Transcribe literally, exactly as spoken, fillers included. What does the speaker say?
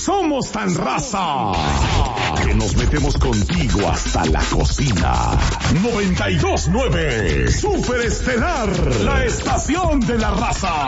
Somos tan raza que nos metemos contigo hasta la cocina. noventa y dos nueve Super Estelar, la estación de la raza.